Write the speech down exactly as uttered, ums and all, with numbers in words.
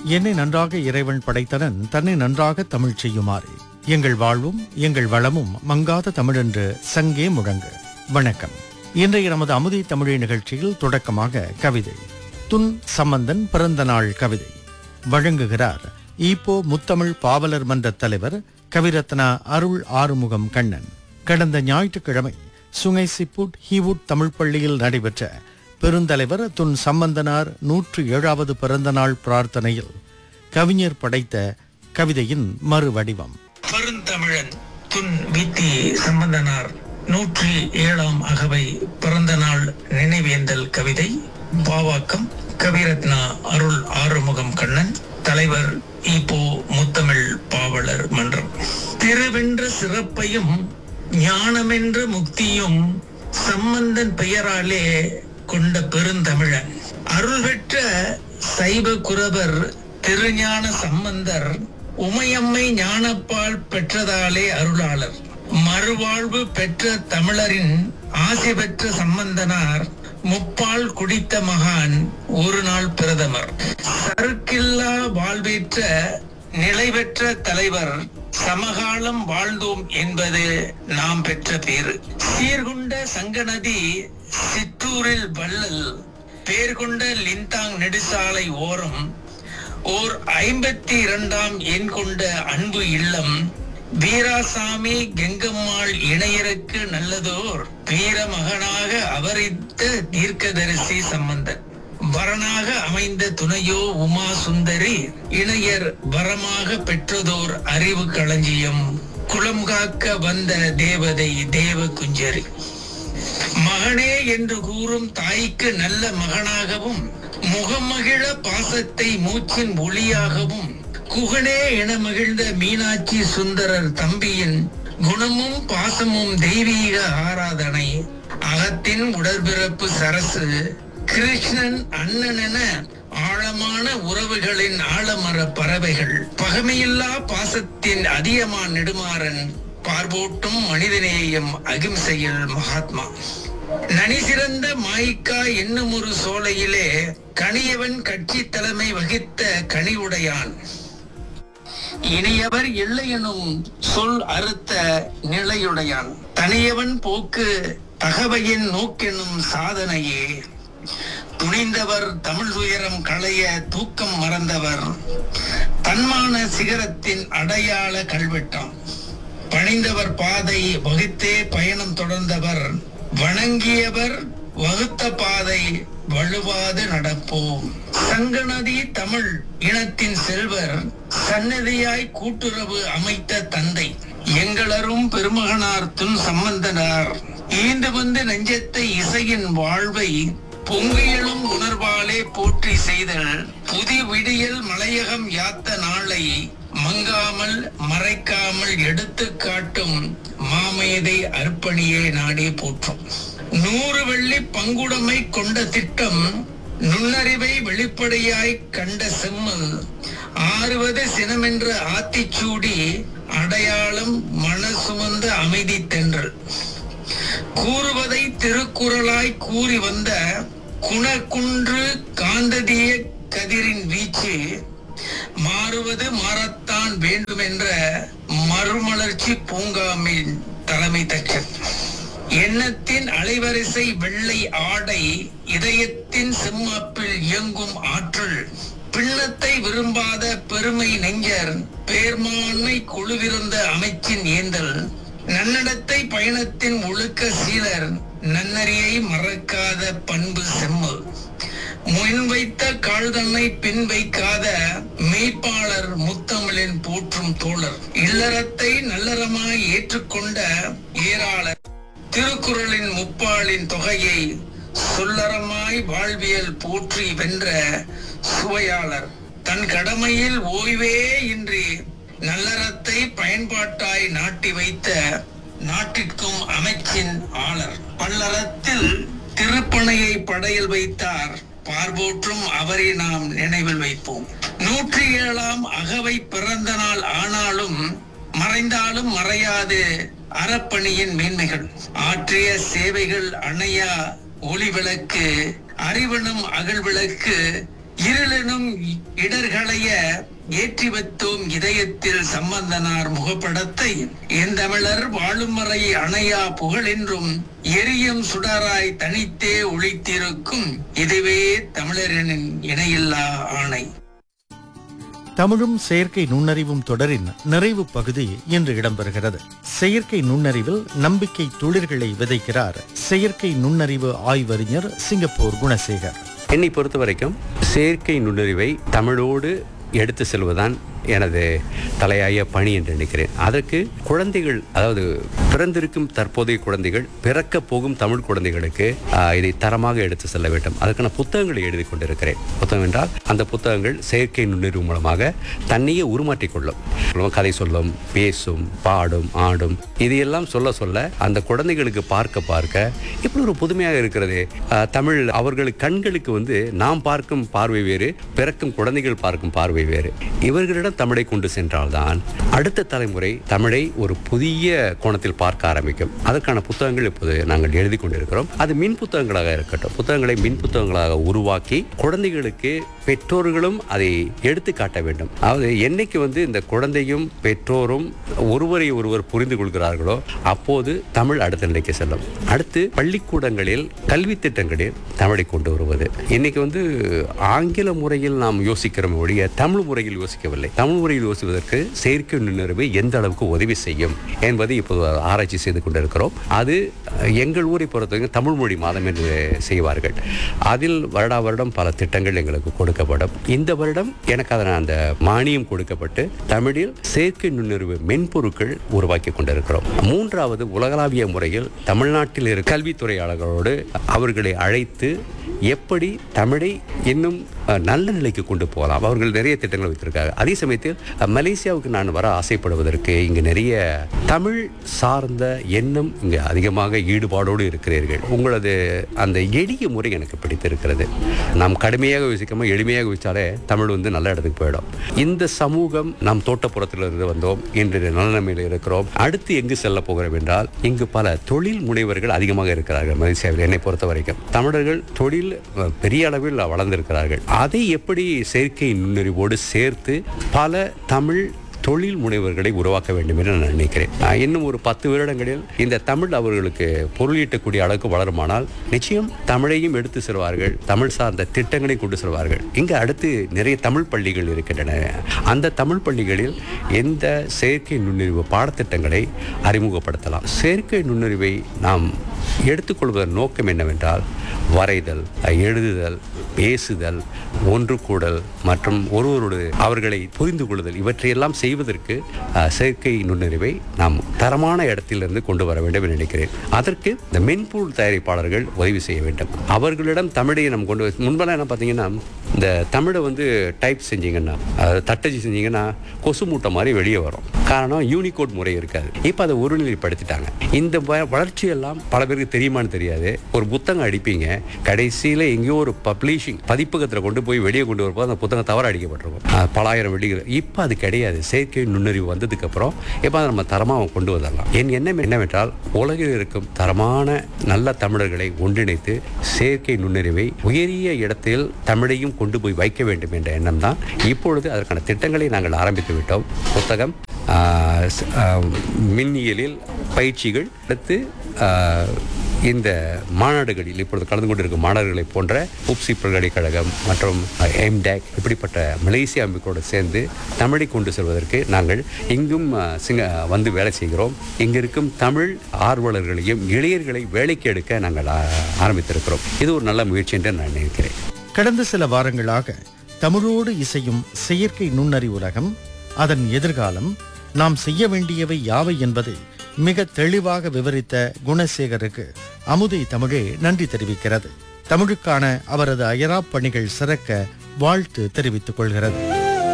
என்னை நன்றாக இறைவன் படைத்தனன் தன்னை நன்றாக தமிழ் செய்யுமாறு எங்கள் வாழ்வும் எங்கள் வளமும் மங்காத தமிழென்று சங்கே முழங்கு. வணக்கம். இன்றைய நமது அமுதை தமிழை நிகழ்ச்சியில் தொடக்கமாக கவிதை. துன் சம்பந்தன் பிறந்த நாள் கவிதை வழங்குகிறார் ஈப்போ முத்தமிழ் பாவலர் மன்ற தலைவர் கவிரத்னா அருள் ஆறுமுகம் கண்ணன். கடந்த ஞாயிற்றுக்கிழமை சுங்கை சிப்புட் ஹீவுட் தமிழ் பள்ளியில் நடைபெற்ற பெருந்தலைவர் துன் சம்பந்தனார் நூற்று ஏழாவது பிறந்த நாள் பிரார்த்தனையில் கவிஞர் படைத்த கவிதையின் மறு வடிவம். பெருந்தமிழன் துன் வித்தி சம்பந்தனார் நூற்றி ஏழாம் அகவை பிறந்த நாள் நினைவேந்தல் கவிதை. பாவாக்கம் கவிரத்னா அருள் ஆறுமுகம் கண்ணன், தலைவர் ஈப்போ முத்தமிழ் பாவலர் மன்றம். திருவென்ற சிறப்பையும் ஞானமென்ற முக்தியும் சம்பந்தன் பெயராலே கொண்ட பெருந்தமிழன், அருள் பெற்ற சைவ குரவர் திருஞான சம்பந்தர் உமையம்மை ஞானப்பால் பெற்றதாலே அருளாளர், மறுவாழ்வு பெற்ற தமிழரின் ஆசி பெற்ற சம்பந்தனார் முப்பால் குடித்த மகான், ஒரு நாள் பிரதமர், சருக்கில்லா வாழ்வேற்ற நிலை பெற்ற தலைவர், சமகாலம் வாழ்ந்தோம் என்பது நாம் பெற்ற பேரு. சீர்கொண்ட சங்கநதி சிற்றூரில் வள்ளல், பேர் கொண்ட லிந்தாங் நெடுசாலை ஓரம், ஓர் ஐம்பத்தி இரண்டாம் எண் கொண்ட அன்பு இல்லம், வீராசாமி கெங்கம்மாள் இணையருக்கு நல்லதோர் வீர மகனாக அவரித்த தீர்க்கதரிசி சம்பந்தன், வரனாக அமைந்த துணையோ உமா சுந்தரி, இணையர் வரமாக பெற்றதோர் அறிவு களஞ்சியம், குளம் காக்க வந்த தேவதை தேவ குஞ்சரி, மகனே என்று கூறும் தாய்க்கு நல்ல மகனாகவும், முகமகிழ பாசத்தை மூச்சின் ஒளியாகவும், குகனே என மகிழ்ந்த மீனாட்சி சுந்தரர் தம்பியின் குணமும் பாசமும் தெய்வீக ஆராதனை, அகத்தின் உடற்பிறப்பு சரசு கிருஷ்ணன் அண்ணன் என ஆழமான உறவுகளின் ஆழமர பறவைகள், பகமையில்லா பாசத்தின் அதியமா நெடுமாறன், பார்வோட்டும் மனிதநேயம் அகிம்சையில் மகாத்மா, நனி சிறந்த மாய்க்கா என்னும் ஒரு சோலையிலே கனியவன் கட்சி தலைமை வகித்த கனிவுடையான், இனியவர் இல்லை எனும் சொல் அறுத்த நிலையுடையான், தனியவன் போக்கு தகவையின் நோக்கெனும் சாதனையே, துணிந்தவர் தமிழ் துயரம் களைய தூக்கம் மறந்தவர், தன்மான சிகரத்தின் அடையாள கல்வெட்டாம், பணிந்தவர் பாதை வகுத்தே பயணம் தொடர்ந்தவர், வணங்கியவர் வகுத்த பாதை வலுவாது நடப்போம், சங்கநதி தமிழ் இனத்தின் செல்வர், சன்னதியாய் கூட்டுறவு அமைத்த தந்தை, எங்களரும் பெருமகனார் துன் சம்பந்தனார், ஈண்டு வந்து நெஞ்சத்தை இசையின் வாழ்வை பொங்கியலும் உணர்வாலே போற்றி செய்தல், புதி விடியல் மலையகம் யாத்த நாளை மங்காமல் மறைக்காமல் எடுத்து காட்டும் மாமேதை அர்ப்பணியே நாடே போற்றும், நூறு வெள்ளி பங்குடைமை கொண்ட திட்டம், நுண்ணறிவை வெளிப்படையாய் கண்ட செம்மல், ஆறுவது சினமென்ற ஆத்திச்சூடி, அடையாளம் மன சுமந்த அமைதி தென்றல், கூறுவதை திருக்குறளாய் கூறி வந்த குணக்குன்று காந்ததிய கதிரின் வீச்சு, மாறுவது மாறத்தான் வேண்டும் என்ற மறுமலர்ச்சி பூங்காமின் தலைமை தக்க, எண்ணத்தின் அலைவரிசை வெள்ளை ஆடை, இதயத்தின் செம்மாப்பில் இயங்கும் ஆற்றல், பின்னத்தை விரும்பாத பெருமை நெஞ்சர், பேர்மான்மை குழுவிருந்த அமைச்சின் ஏந்தல், நன்னடத்தை பயணத்தின் ஒழுக்க சீலர், நன்னறியை மறக்காத பண்பு செம்மல், முன் வைத்த கால்தன்னை பின் வைக்காத மெய்ப்பாளர் முத்தமிழின் போற்றும் தோழர், இல்லறத்தை நல்லறமாய் ஏற்றுக்கொண்ட ஏராளர், திருக்குறளின் முப்பாலின் தொகையை சொல்லறமாய் வாழ்வியல் போற்றி வென்ற சுவையாளர், தன் கடமையில் ஓய்வே இன்றி நல்லறத்தை பயன்பாட்டாய் நாட்டி வைத்த நாட்டிற்கும் அமைச்சின் ஆளர், பல்லறத்தில் திருப்பனையை படையில் வைத்தார், பார்வோற்றும் அவரை நாம் நினைவில் வைப்போம். நூற்றி ஏழாம் அகவை பிறந்த நாள் ஆனாலும் மறைந்தாலும் மறையாது அறப்பணியின் மேன்மைகள், ஆற்றிய சேவைகள் அணையா ஒளி விளக்கு, அறிவனும் அகல் விளக்கு, இருளெனும் இடர்களைய ஏற்றி வைத்தோம் இதயத்தில் சம்பந்தனார் முகப்படத்தை எந்தமிழர் வாழும் வரை அணையா புகழென்றும் எரியும் சுடராய் தனித்தே ஒளித்திருக்கும் இதுவே தமிழரின் இணையில்லா ஆணை. தமிழும் செயற்கை நுண்ணறிவும் தொடரின் நிறைவு பகுதி இன்று இடம்பெறுகிறது. செயற்கை நுண்ணறிவில் நம்பிக்கை துளிர்களை விதைக்கிறார் செயற்கை நுண்ணறிவு ஆய்வறிஞர் சிங்கப்பூர் குணசேகர். என்னை பொறுத்த வரைக்கும் செயற்கை நுண்ணறிவை தமிழோடு எடுத்து செல்வதுதான் எனது தலையாய பணி என்று நினைக்கிறேன். அதற்கு குழந்தைகள், அதாவது பிறந்திருக்கும் தற்போதைய குழந்தைகள், பிறக்க போகும் தமிழ் குழந்தைகளுக்கு இதை தரமாக எடுத்து செல்ல வேண்டும். அதற்கான புத்தகங்களை எழுதி கொண்டிருக்கிறேன். புத்தகம் என்றால் அந்த புத்தகங்கள் செயற்கை நுண்ணறிவு மூலமாக தன்னையே உருமாற்றிக்கொள்ளும். கதை சொல்லும், பேசும், பாடும், ஆடும், இதையெல்லாம் சொல்ல சொல்ல அந்த குழந்தைகளுக்கு பார்க்க பார்க்க இப்படி ஒரு புதுமையாக இருக்கிறது. தமிழ் அவர்களுக்கு கண்களுக்கு வந்து நாம் பார்க்கும் பார்வை வேறு, பிறக்கும் குழந்தைகள் பார்க்கும் பார்வை வேறு. இவர்களிடம் தமிழை கொண்டு சென்றால்தான் அடுத்த தலைமுறை தமிழை ஒரு புதிய கோணத்தில் பார்க்க ஆரம்பிக்கும். அதற்கான புத்தகங்கள் இப்போது நாங்கள் எழுதி கொண்டிருக்கிறோம். அது மின் புத்தகங்களாக இருக்கட்டும், புத்தகங்களை மின் புத்தகங்களாக உருவாக்கி குழந்தைகளுக்கு பெற்றோர்களும் அதை எடுத்து காட்ட வேண்டும். அதாவது என்னைக்கு வந்து இந்த குழந்தையும் பெற்றோரும் ஒருவரை ஒருவர் புரிந்து கொள்கிறார்களோ அப்போது தமிழ் அடுத்த நிலைக்கு செல்லும். அடுத்து பள்ளிக்கூடங்களில் கல்வி திட்டங்களில் தமிழை கொண்டு வருவது. இன்னைக்கு வந்து ஆங்கில முறையில் நாம் யோசிக்கிறோம் ஒழிய தமிழ் முறையில் யோசிக்கவில்லை. தமிழ் முறையில் யோசிப்பதற்கு செயற்கை நுண்ணறிவு எந்த அளவுக்கு உதவி செய்யும் என்பதை இப்போது ஆராய்ச்சி செய்து கொண்டிருக்கிறோம். அது எங்கள் ஊரை பொறுத்தவரைக்கும் தமிழ் மொழி மாதம் என்று செய்வார்கள். அதில் வருடா வருடம் பல திட்டங்கள் எங்களுக்கு கொடுக்கப்படும். இந்த வருடம் எனக்கு அதன் அந்த மானியம் கொடுக்கப்பட்டு தமிழில் செயற்கை நுண்ணறிவு மென்பொருட்கள் உருவாக்கி கொண்டிருக்கிறோம். மூன்றாவது, உலகளாவிய முறையில் தமிழ்நாட்டில் இருக்க கல்வித்துறையாளர்களோடு அவர்களை அழைத்து எப்படி தமிழை இன்னும் நல்ல நிலைக்கு கொண்டு போகலாம். அவர்கள் நிறைய திட்டங்கள் வைத்திருக்காங்க. அதே சமயத்தில் மலேசியாவுக்கு நான் வர ஆசைப்படுவதற்கு இங்கு நிறைய தமிழ் சார்ந்த எண்ணம் இங்கு அதிகமாக ஈடுபாடோடு இருக்கிறீர்கள். உங்களது அந்த எளிய முறை எனக்கு பிடித்திருக்கிறது. நாம் கடுமையாக யோசிக்காமல் எளிமையாக யோசிச்சாலே தமிழ் வந்து நல்ல இடத்துக்கு போயிடும். இந்த சமூகம் நாம் தோட்டப்புறத்திலிருந்து வந்தோம், இன்று நல்ல நிலைமையில் இருக்கிறோம். அடுத்து எங்கு செல்ல போகிறோம் என்றால் இங்கு பல தொழில் முனைவர்கள் அதிகமாக இருக்கிறார்கள். மலேசியாவில் என்னை பொறுத்த வரைக்கும் தமிழர்கள் தொழில் பெரிய அளவில் வளர்ந்திருக்கிறார்கள். அதை எப்படி செயற்கை நுண்ணறிவோடு சேர்த்து பல தமிழ் தொழில் முனைவர்களை உருவாக்க வேண்டும் என்று நான் நினைக்கிறேன். இன்னும் ஒரு பத்து வருடங்களில் இந்த தமிழ் அவர்களுக்கு பொருளீட்டக்கூடிய அளவுக்கு வளருமானால் நிச்சயம் தமிழையும் எடுத்து செல்வார்கள், தமிழ் சார்ந்த திட்டங்களை கொண்டு செல்வார்கள். இங்கு அடுத்து நிறைய தமிழ் பள்ளிகள் இருக்கின்றன. அந்த தமிழ் பள்ளிகளில் எந்த செயற்கை நுண்ணறிவு பாடத்திட்டங்களை அறிமுகப்படுத்தலாம். செயற்கை நுண்ணறிவை நாம் எடுத்துக்கொள்வதன் நோக்கம் என்னவென்றால் வரைதல், எழுதுதல், பேசுதல், ஒன்று கூடல் மற்றும் ஒருவரோடு அவர்களை புரிந்து கொள்ளுதல், இவற்றையெல்லாம் செய்வதற்கு செயற்கை நுண்ணறிவை நாம் தரமான இடத்திலிருந்து கொண்டு வர வேண்டும் என்று நினைக்கிறேன். அதற்கு இந்த மென்பொருள் தயாரிப்பாளர்கள் உதவி செய்ய வேண்டும். அவர்களிடம் தமிழை நம்ம கொண்டு முன்பெல்லாம் என்ன பார்த்தீங்கன்னா, இந்த தமிழை வந்து டைப் செஞ்சீங்கன்னா, தட்டச்சு செஞ்சீங்கன்னா கொசு மூட்டை மாதிரி வெளியே வரும். காரணம் யூனிகோட் முறை இருக்காது. இப்போ அதை ஒருநிலைப்படுத்திட்டாங்க. இந்த வளர்ச்சியெல்லாம் பல பேருக்கு தெரியுமான்னு தெரியாது. ஒரு புத்தகம் அடிப்பீங்க, கடைசியில் எங்கேயோ ஒரு பப்ளிஷிங் பதிப்பகத்தில் கொண்டு போய் வெளியே கொண்டு வரும்போது அந்த புத்தகம் தவறு அடிக்கப்பட்டிருக்கும், பலாயிரம் வெள்ளிகள். இப்போ அது கிடையாது. செயற்கை நுண்ணறிவு வந்ததுக்கு அப்புறம் இப்போ அதை நம்ம தரமாக கொண்டு வரலாம். என் எண்ணம் என்னவென்றால் உலகில் இருக்கும் தரமான நல்ல தமிழர்களை ஒன்றிணைத்து செயற்கை நுண்ணறிவை உயரிய இடத்தில் தமிழையும் கொண்டு போய் வைக்க வேண்டும் என்ற எண்ணம் தான். இப்பொழுது அதற்கான திட்டங்களை நாங்கள் ஆரம்பித்து விட்டோம். புத்தகம், மின்னியலில் பயிற்சிகள், அடுத்து இந்த மாநாடுகளில் இப்பொழுது கலந்து கொண்டிருக்கும் மாணவர்களை போன்ற உப்சி பல்கலைக்கழகம் மற்றும் எம்டேக் இப்படிப்பட்ட மலேசிய அமைப்போடு சேர்ந்து தமிழை கொண்டு செல்வதற்கு நாங்கள் இங்கும் சிங்க வந்து வேலை செய்கிறோம். இங்கு இருக்கும் தமிழ் ஆர்வலர்களையும் இளைஞர்களை வேலைக்கு எடுக்க நாங்கள் ஆரம்பித்திருக்கிறோம். இது ஒரு நல்ல முயற்சி என்று நான் நினைக்கிறேன். கடந்த சில வாரங்களாக தமிழோடு இசையும் செயற்கை நுண்ணறிவு உலகம், அதன் எதிர்காலம், நாம் செய்ய வேண்டியவை யாவை என்பதை மிக தெளிவாக விவரித்த குணசேகருக்கு அமுதை தமிழே நன்றி தெரிவிக்கிறது. தமிழுக்கான அவரது அயராப் பணிகள் சிறக்க வாழ்த்து தெரிவித்துக் கொள்கிறது.